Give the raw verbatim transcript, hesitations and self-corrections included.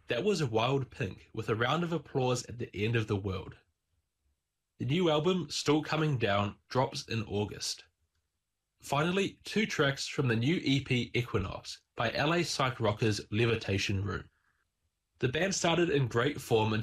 That was Wild Pink, with a round of applause at the end of the world. The new album, Still Coming Down, drops in August. Finally, two tracks from the new E P Equinox by L A psych rockers Levitation Room. The band started in great form